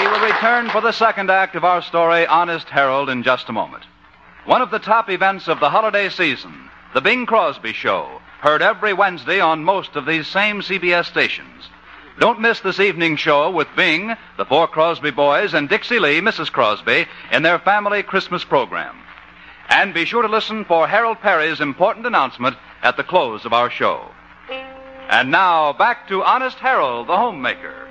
We will return for the second act of our story, Honest Harold, in just a moment. One of the top events of the holiday season, The Bing Crosby Show, heard every Wednesday on most of these same CBS stations. Don't miss this evening show with Bing, the four Crosby boys, and Dixie Lee, Mrs. Crosby, in their family Christmas program. And be sure to listen for Harold Perry's important announcement at the close of our show. And now, back to Honest Harold, the homemaker.